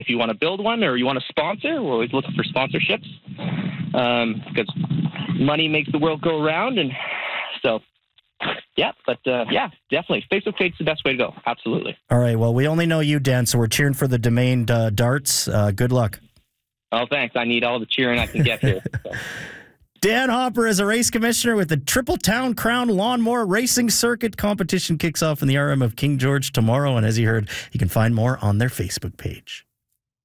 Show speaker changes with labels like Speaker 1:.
Speaker 1: if you want to build one or you want to sponsor, we're always looking for sponsorships because money makes the world go around. And so, definitely. Facebook page is the best way to go. Absolutely.
Speaker 2: All right. Well, we only know you, Dan, so we're cheering for the Domain darts. Good luck.
Speaker 1: Oh, thanks. I need all the cheering I can get here. So.
Speaker 2: Dan Hopper is a race commissioner with the Triple Town Crown Lawnmower Racing Circuit. Competition kicks off in the RM of King George tomorrow. And as you heard, you can find more on their Facebook page.